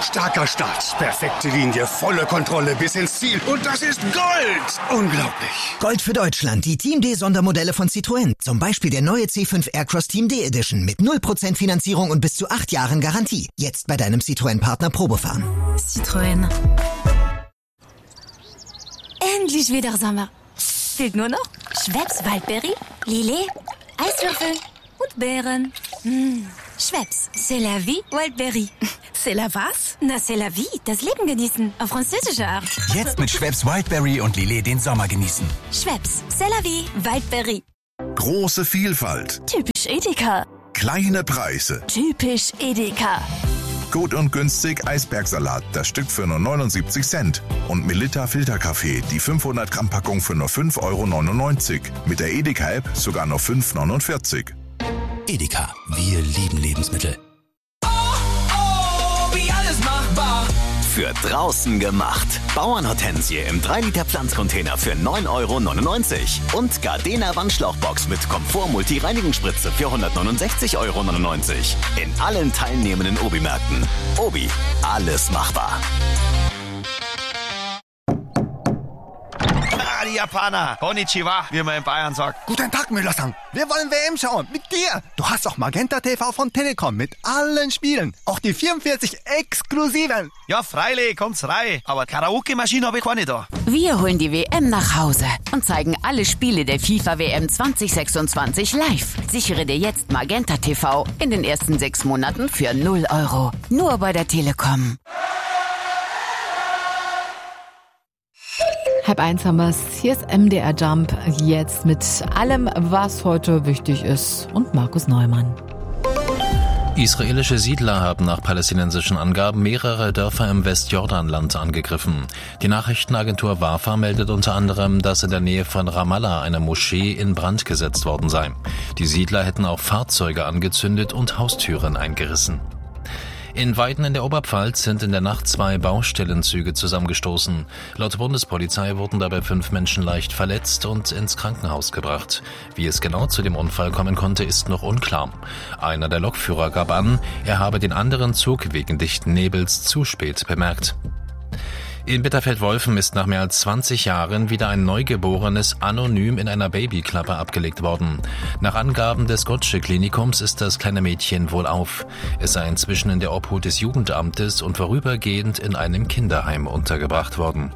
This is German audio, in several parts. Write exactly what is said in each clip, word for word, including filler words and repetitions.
Starker Start, perfekte Linie, volle Kontrolle bis ins Ziel. Und das ist Gold! Unglaublich. Gold für Deutschland, die Team D-Sondermodelle von Citroën. Zum Beispiel der neue C fünf Aircross Team D Edition mit null Prozent Finanzierung und bis zu acht Jahren Garantie. Jetzt bei deinem Citroën-Partner Probefahren. Citroën. Endlich wieder Sommer. Fehlt nur noch Schweppes Waldbeere, Lillet, Eiswürfel und Beeren. Mmh. Schweppes, c'est la vie, Wildberry. C'est la was? Na, c'est la vie, das Leben genießen, auf französische Art. Jetzt mit Schweppes Wildberry und Lillet den Sommer genießen. Schweppes, c'est la vie, Wildberry. Große Vielfalt. Typisch Edeka. Kleine Preise. Typisch Edeka. Gut und günstig Eisbergsalat, das Stück für nur neunundsiebzig Cent. Und Melitta Filterkaffee, die fünfhundert Gramm Packung für nur fünf Euro neunundneunzig. Mit der Edeka-App sogar nur fünf Euro neunundvierzig. Edeka, wir lieben Lebensmittel. Oh, oh, wie alles machbar. Für draußen gemacht. Bauernhortensie im drei Liter Pflanzcontainer für neun Euro neunundneunzig. Und Gardena Wandschlauchbox mit Komfort-Multi-Reinigungsspritze für hundertneunundsechzig Euro neunundneunzig. In allen teilnehmenden Obi-Märkten. Obi, alles machbar. Die Japaner. Konnichiwa, wie man in Bayern sagt. Guten Tag, Müller-san. Wir wollen W M schauen. Mit dir. Du hast auch Magenta T V von Telekom mit allen Spielen. Auch die vierundvierzig exklusiven. Ja, freilich, kommt's rein. Aber Karaoke-Maschine habe ich keine da. Wir holen die W M nach Hause und zeigen alle Spiele der FIFA W M zwanzig sechsundzwanzig live. Sichere dir jetzt Magenta T V in den ersten sechs Monaten für null Euro. Nur bei der Telekom. Halb eins haben wir's. Hier ist M D R Jump. Jetzt mit allem, was heute wichtig ist. Und Markus Neumann. Israelische Siedler haben nach palästinensischen Angaben mehrere Dörfer im Westjordanland angegriffen. Die Nachrichtenagentur Wafa meldet unter anderem, dass in der Nähe von Ramallah eine Moschee in Brand gesetzt worden sei. Die Siedler hätten auch Fahrzeuge angezündet und Haustüren eingerissen. In Weiden in der Oberpfalz sind in der Nacht zwei Baustellenzüge zusammengestoßen. Laut Bundespolizei wurden dabei fünf Menschen leicht verletzt und ins Krankenhaus gebracht. Wie es genau zu dem Unfall kommen konnte, ist noch unklar. Einer der Lokführer gab an, er habe den anderen Zug wegen dichten Nebels zu spät bemerkt. In Bitterfeld-Wolfen ist nach mehr als zwanzig Jahren wieder ein Neugeborenes anonym in einer Babyklappe abgelegt worden. Nach Angaben des Gottsched-Klinikums ist das kleine Mädchen wohlauf. Es sei inzwischen in der Obhut des Jugendamtes und vorübergehend in einem Kinderheim untergebracht worden.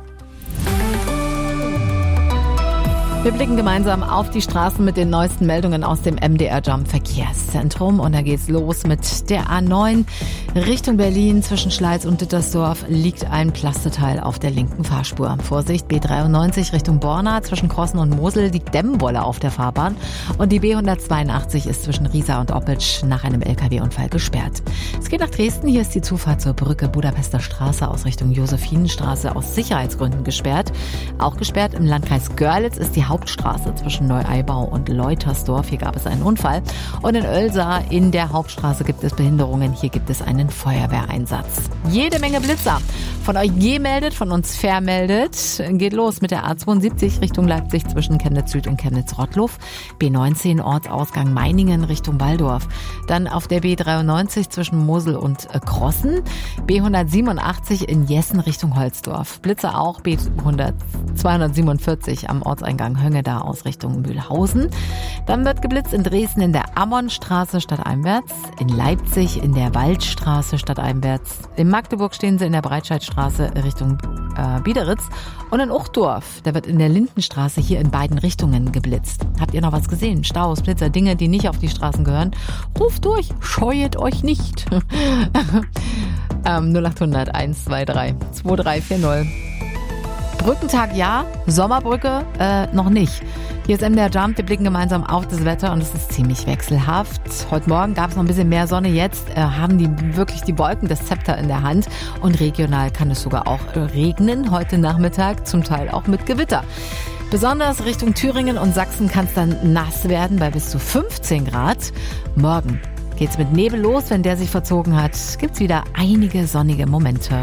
Wir blicken gemeinsam auf die Straßen mit den neuesten Meldungen aus dem M D R Jump Verkehrszentrum. Und da geht's los mit der A neun Richtung Berlin. Zwischen Schleiz und Dittersdorf liegt ein Plasteteil auf der linken Fahrspur. Vorsicht, B dreiundneunzig Richtung Borna. Zwischen Krossen und Mosel liegt Dämmwolle auf der Fahrbahn. Und die B hundertzweiundachtzig ist zwischen Riesa und Oppitsch nach einem L K W-Unfall gesperrt. Es geht nach Dresden. Hier ist die Zufahrt zur Brücke Budapester Straße aus Richtung Josephinenstraße aus Sicherheitsgründen gesperrt. Auch gesperrt im Landkreis Görlitz ist die Hauptstraße zwischen Neueibau und Leutersdorf. Hier gab es einen Unfall. Und in Oelsa in der Hauptstraße gibt es Behinderungen. Hier gibt es einen Feuerwehreinsatz. Jede Menge Blitzer. Von euch gemeldet, von uns vermeldet. Geht los mit der A zweiundsiebzig Richtung Leipzig zwischen Chemnitz Süd und Chemnitz Rottluff. B neunzehn Ortsausgang Meiningen Richtung Waldorf. Dann auf der B dreiundneunzig zwischen Mosel und Krossen. B hundertsiebenundachtzig in Jessen Richtung Holzdorf. Blitzer auch B zweihundertsiebenundvierzig am Ortseingang Höngeda aus Richtung Mühlhausen. Dann wird geblitzt in Dresden in der Ammonstraße stadteinwärts, in Leipzig in der Waldstraße stadteinwärts, in Magdeburg stehen sie in der Breitscheidstraße Richtung äh, Biederitz und in Uchtdorf, da wird in der Lindenstraße hier in beiden Richtungen geblitzt. Habt ihr noch was gesehen? Staus, Blitzer, Dinge, die nicht auf die Straßen gehören? Ruft durch, scheuet euch nicht. ähm, null achthundert eins zwei drei zwei drei vier null. Brückentag ja, Sommerbrücke äh, noch nicht. Hier ist M D R Jump, wir blicken gemeinsam auf das Wetter und es ist ziemlich wechselhaft. Heute Morgen gab es noch ein bisschen mehr Sonne, jetzt äh, haben die wirklich die Wolken das Zepter in der Hand und regional kann es sogar auch äh, regnen. Heute Nachmittag zum Teil auch mit Gewitter. Besonders Richtung Thüringen und Sachsen kann es dann nass werden bei bis zu fünfzehn Grad. Morgen geht's mit Nebel los, wenn der sich verzogen hat, gibt's wieder einige sonnige Momente.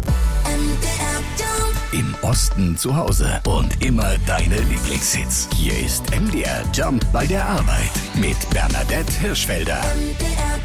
Im Osten zu Hause und immer deine Lieblingshits. Hier ist M D R Jump bei der Arbeit mit Bernadette Hirschfelder.